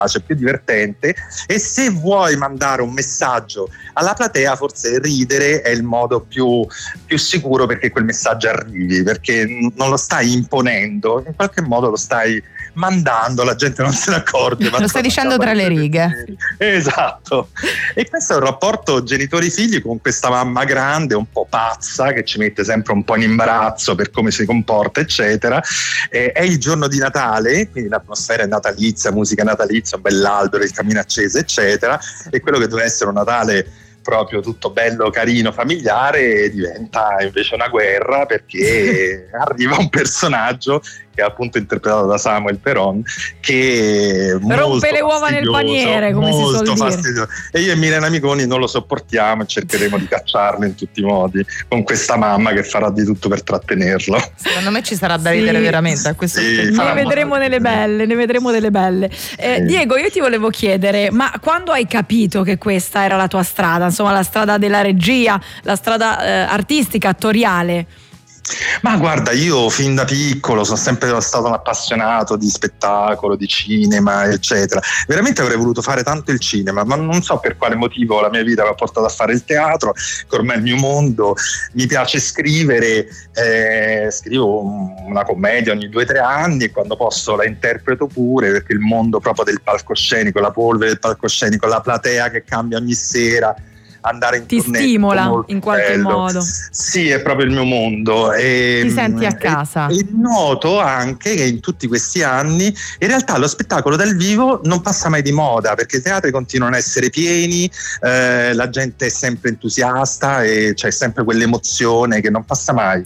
più divertente, e se vuoi mandare un messaggio alla platea forse ridere è il modo più sicuro perché quel messaggio arrivi, perché non lo stai imponendo, in qualche modo lo stai mandando, la gente non se ne accorge, ma lo stai dicendo tra le righe. Esatto. E questo è un rapporto genitori-figli con questa mamma grande un po' pazza che ci mette sempre un po' in imbarazzo per come si comporta eccetera. È il giorno di Natale, quindi l'atmosfera è natalizia, musica natalizia, un bell'albero, il camino acceso eccetera, e quello che doveva essere un Natale proprio tutto bello, carino, familiare diventa invece una guerra, perché arriva un personaggio che è appunto interpretato da Samuel Peron, che rompe le uova nel paniere, come si suol dire. Fastidioso. E io e Milena Amiconi non lo sopportiamo e cercheremo di cacciarlo in tutti i modi, con questa mamma che farà di tutto per trattenerlo. Secondo me ci sarà da ridere veramente a questo punto. Ne vedremo delle belle. Diego, io ti volevo chiedere, ma quando hai capito che questa era la tua strada, insomma la strada della regia, la strada artistica, attoriale? Ma guarda, io fin da piccolo sono sempre stato un appassionato di spettacolo, di cinema, eccetera. Veramente avrei voluto fare tanto il cinema, ma non so per quale motivo la mia vita mi ha portato a fare il teatro, che ormai è il mio mondo. Mi piace scrivere, scrivo una commedia ogni 2 o 3 anni e quando posso la interpreto pure, perché il mondo proprio del palcoscenico, la polvere del palcoscenico, la platea che cambia ogni sera, andare in ti tournée, stimola in qualche modo. Sì, è proprio il mio mondo. Ti senti a casa. E noto anche che in tutti questi anni in realtà lo spettacolo dal vivo non passa mai di moda, perché i teatri continuano a essere pieni, la gente è sempre entusiasta e c'è sempre quell'emozione che non passa mai.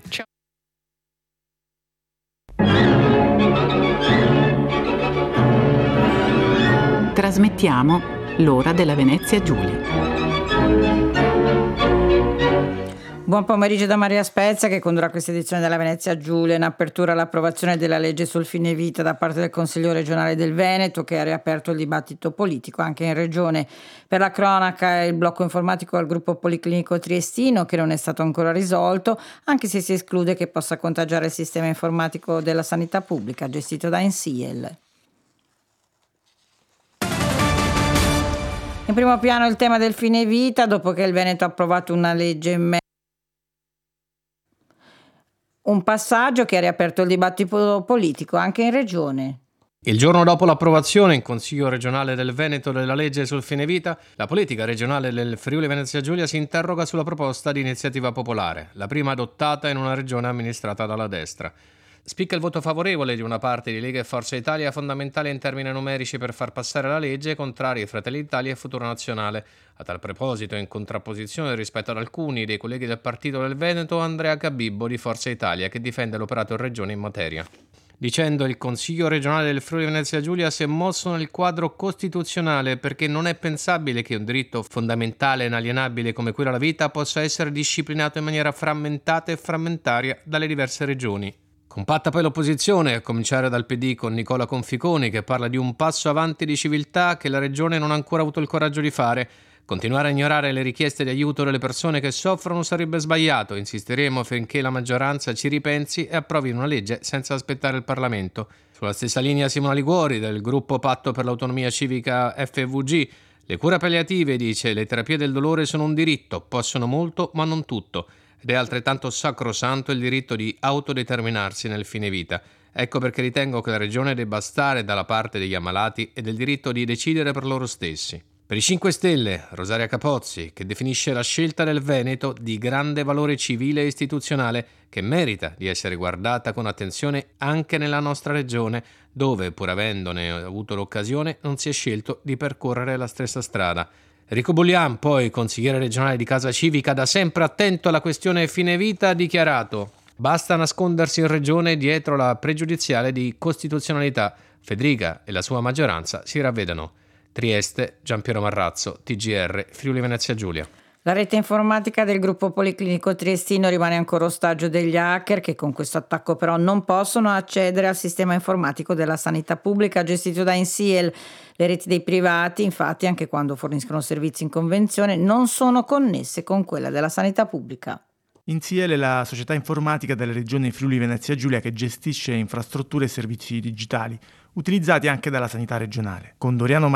Trasmettiamo l'ora della Venezia Giulia. Buon pomeriggio da Maria Spezia, che condurrà questa edizione della Venezia Giulia. In apertura l'approvazione della legge sul fine vita da parte del Consiglio regionale del Veneto, che ha riaperto il dibattito politico anche in regione. Per la cronaca, il blocco informatico al gruppo policlinico triestino, che non è stato ancora risolto, anche se si esclude che possa contagiare il sistema informatico della sanità pubblica gestito da Ensiel. In primo piano il tema del fine vita, dopo che il Veneto ha approvato una legge un passaggio che ha riaperto il dibattito politico anche in regione. Il giorno dopo l'approvazione in Consiglio regionale del Veneto della legge sul fine vita, la politica regionale del Friuli Venezia Giulia si interroga sulla proposta di iniziativa popolare, la prima adottata in una regione amministrata dalla destra. Spicca il voto favorevole di una parte di Lega e Forza Italia, fondamentale in termini numerici per far passare la legge, contrari Fratelli d'Italia e Futuro Nazionale. A tal proposito, in contrapposizione rispetto ad alcuni dei colleghi del Partito del Veneto, Andrea Cabibbo di Forza Italia, che difende l'operato in regione in materia. Dicendo: il Consiglio regionale del Friuli Venezia Giulia si è mosso nel quadro costituzionale perché non è pensabile che un diritto fondamentale e inalienabile come quello alla vita possa essere disciplinato in maniera frammentata e frammentaria dalle diverse regioni. Compatta poi l'opposizione, a cominciare dal PD con Nicola Conficoni, che parla di un passo avanti di civiltà che la regione non ha ancora avuto il coraggio di fare. Continuare a ignorare le richieste di aiuto delle persone che soffrono sarebbe sbagliato. Insisteremo finché la maggioranza ci ripensi e approvi una legge senza aspettare il Parlamento. Sulla stessa linea Simona Liguori del gruppo Patto per l'Autonomia Civica FVG. Le cure palliative, dice, le terapie del dolore sono un diritto, possono molto ma non tutto. Ed è altrettanto sacrosanto il diritto di autodeterminarsi nel fine vita. Ecco perché ritengo che la regione debba stare dalla parte degli ammalati e del diritto di decidere per loro stessi. Per i 5 Stelle, Rosaria Capozzi, che definisce la scelta del Veneto di grande valore civile e istituzionale che merita di essere guardata con attenzione anche nella nostra regione, dove, pur avendone avuto l'occasione, non si è scelto di percorrere la stessa strada. Enrico Bullian, poi consigliere regionale di Casa Civica, da sempre attento alla questione fine vita, ha dichiarato: basta nascondersi in regione dietro la pregiudiziale di costituzionalità. Federica e la sua maggioranza si ravvedano. Trieste, Giampiero Marrazzo, TGR, Friuli Venezia Giulia. La rete informatica del gruppo policlinico triestino rimane ancora ostaggio degli hacker, che con questo attacco però non possono accedere al sistema informatico della sanità pubblica gestito da Ensiel. Le reti dei privati, infatti, anche quando forniscono servizi in convenzione, non sono connesse con quella della sanità pubblica. Ensiel è la società informatica della regione Friuli Venezia Giulia che gestisce infrastrutture e servizi digitali. utilizzati anche dalla sanità regionale. Con Doriano